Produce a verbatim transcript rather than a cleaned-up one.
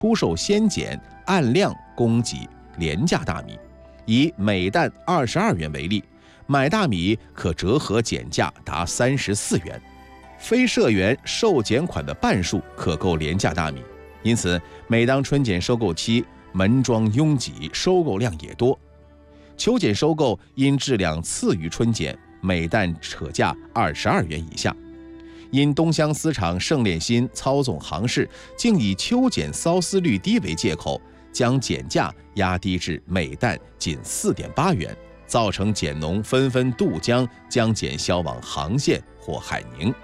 出售鲜碱，按量供给廉价大米。以每担二十二元为例，买大米可折合减价达三十四元，非社员售减款的半数可购廉价大米。因此，每当春碱收购期，门庄拥挤，收购量也多。秋碱收购因质量次于春碱，每担扯价二十二元以下。因东乡丝厂盛炼新操纵行市，竟以秋碱缫丝率低为借口，将碱价压低至每担仅 四点八元，造成碱农纷纷渡江，将碱销往杭县或海宁。